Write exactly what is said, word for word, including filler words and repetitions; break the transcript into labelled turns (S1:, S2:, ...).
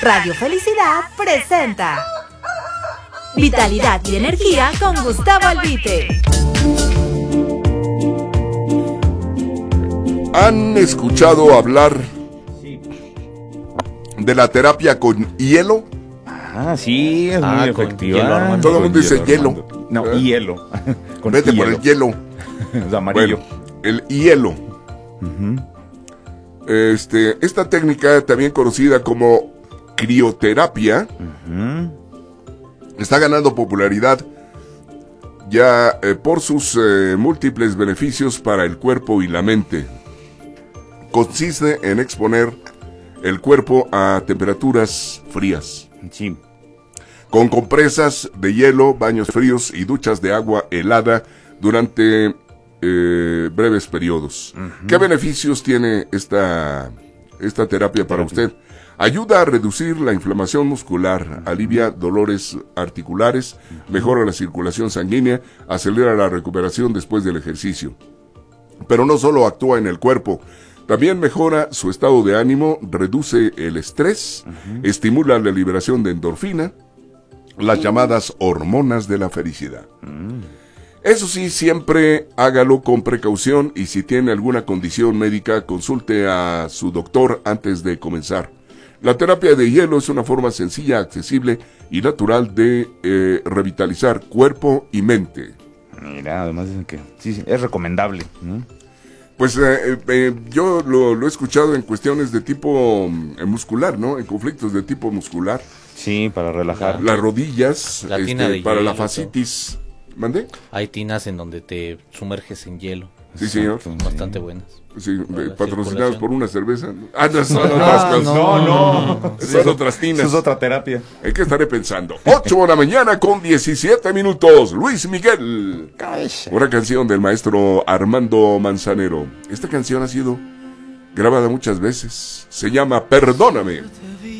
S1: Radio Felicidad presenta Vitalidad y Energía con Gustavo Albite.
S2: ¿Han escuchado hablar de la terapia con hielo?
S3: Ah, sí, es
S4: ah,
S3: muy efectiva.
S2: Hielo, todo el mundo dice hielo.
S3: hielo. No, ¿Eh? hielo.
S2: Con Vete hielo. por el hielo.
S3: Es amarillo.
S2: Bueno, el hielo. Uh-huh. Este, esta técnica, también conocida como crioterapia, uh-huh. está ganando popularidad ya eh, por sus eh, múltiples beneficios para el cuerpo y la mente. Consiste en exponer el cuerpo a temperaturas frías.
S3: Sí.
S2: Con compresas de hielo, baños fríos y duchas de agua helada durante eh, breves periodos. Uh-huh. ¿Qué beneficios tiene esta, esta terapia para usted? Ayuda a reducir la inflamación muscular, alivia dolores articulares, mejora la circulación sanguínea, acelera la recuperación después del ejercicio. Pero no solo actúa en el cuerpo, también mejora su estado de ánimo, reduce el estrés, uh-huh. estimula la liberación de endorfina, las llamadas hormonas de la felicidad. Uh-huh. Eso sí, siempre hágalo con precaución y si tiene alguna condición médica, consulte a su doctor antes de comenzar. La terapia de hielo es una forma sencilla, accesible y natural de eh, revitalizar cuerpo y mente.
S3: Mira, además dicen que sí, sí, es recomendable, ¿no?
S2: Pues eh, eh, yo lo, lo he escuchado en cuestiones de tipo eh, muscular, ¿no? En conflictos de tipo muscular.
S3: Sí, para relajar.
S2: Las rodillas,
S4: la
S2: este,
S4: de
S2: para
S4: hielo,
S2: la fascitis. ¿Mandé?
S4: Hay tinas en donde te sumerges en hielo.
S2: Sí, señor.
S4: Bastante buenas.
S2: Sí, eh, patrocinados por una cerveza. Ah, no, son
S3: no,
S2: otras cosas.
S3: No, no. no.
S2: Son otras tinas.
S3: Eso es otra terapia.
S2: ¿En qué estaré pensando? ocho de la mañana con diecisiete minutos. Luis Miguel. Una canción del maestro Armando Manzanero. Esta canción ha sido grabada muchas veces. Se llama Perdóname.